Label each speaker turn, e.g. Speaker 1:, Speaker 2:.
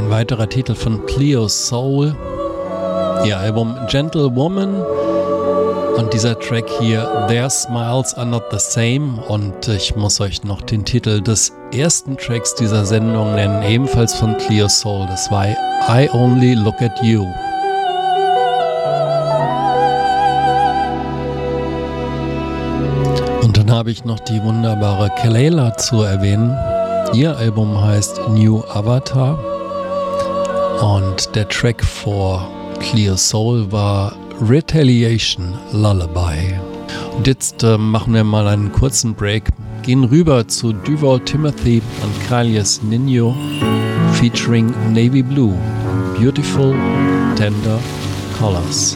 Speaker 1: Ein weiterer Titel von Cleo Soul, ihr Album Gentlewoman. Und dieser Track hier, Their Smiles Are Not the Same. Und ich muss euch noch den Titel des ersten Tracks dieser Sendung nennen, ebenfalls von Cleo Soul. Das war I Only Look at You. Und dann habe ich noch die wunderbare Kelela zu erwähnen. Ihr Album heißt New Avatar. Und der Track vor Cleo Soul war Retaliation Lullaby. Und jetzt machen wir mal einen kurzen Break, gehen rüber zu Duval Timothy und Kalias Nino featuring Navy Blue, Beautiful Tender Colors.